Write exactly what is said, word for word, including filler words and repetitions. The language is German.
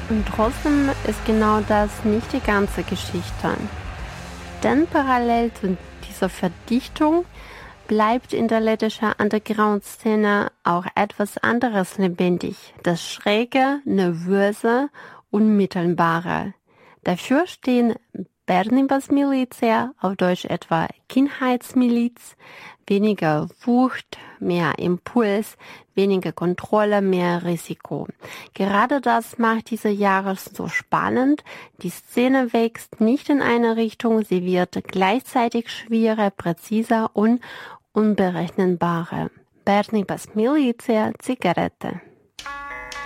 Und trotzdem ist genau das nicht die ganze Geschichte. Denn parallel zu dieser Verdichtung bleibt in der lettischen Underground-Szene auch etwas anderes lebendig. Das Schräge, Nervöse, Unmittelbare. Dafür stehen Bernibas Militia, auf Deutsch etwa Kindheitsmiliz, weniger Wucht, mehr Impuls, weniger Kontrolle, mehr Risiko. Gerade das macht diese Jahre so spannend. Die Szene wächst nicht in eine Richtung, sie wird gleichzeitig schwieriger, präziser und unberechenbarer. Bernibas Militia, Zigarette.